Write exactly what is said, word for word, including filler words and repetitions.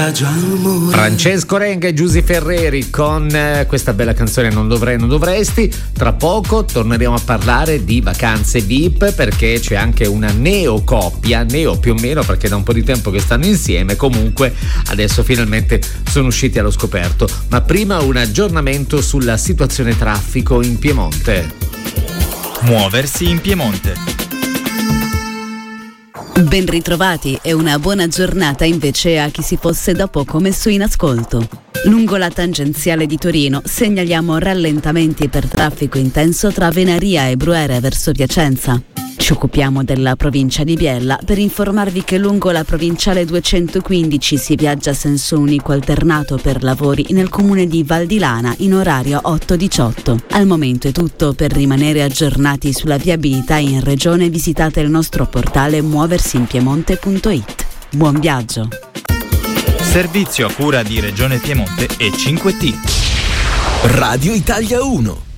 adagio amore. Francesco Renga e Giusy Ferreri con eh, questa bella canzone Non dovrei, non dovresti. Tra poco torneremo a parlare di vacanze V I P, perché c'è anche una neocoppia, neo più o meno perché da un po' di tempo che stanno insieme, comunque adesso finalmente sono usciti allo scoperto. Ma prima un aggiornamento sulla situazione traffico in Piemonte. Muoversi in Piemonte. Ben ritrovati e una buona giornata invece a chi si fosse da poco messo in ascolto. Lungo la tangenziale di Torino segnaliamo rallentamenti per traffico intenso tra Venaria e Bruere verso Piacenza. Ci occupiamo della provincia di Biella per informarvi che lungo la provinciale duecentoquindici si viaggia a senso unico alternato per lavori nel comune di Val di Lana in orario otto diciotto. Al momento è tutto. Per rimanere aggiornati sulla viabilità in regione visitate il nostro portale muoversinpiemonte punto it. Buon viaggio! Servizio a cura di Regione Piemonte e cinque T. Radio Italia uno.